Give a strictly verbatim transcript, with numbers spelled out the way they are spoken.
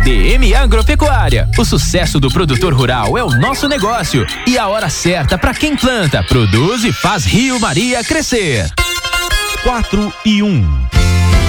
D M Agropecuária. O sucesso do produtor rural é o nosso negócio e a hora certa para quem planta, produz e faz Rio Maria crescer. quatro e um.